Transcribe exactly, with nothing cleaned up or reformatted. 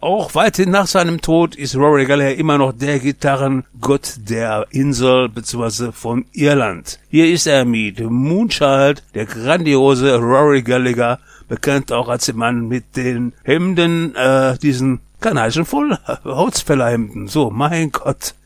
Auch weiterhin nach seinem Tod ist Rory Gallagher immer noch der Gitarrengott der Insel bzw. von Irland. Hier ist er mit Moonchild, der grandiose Rory Gallagher, bekannt auch als der Mann mit den Hemden, äh, diesen Kanaschen voll Holzfällerhemden. So, mein Gott.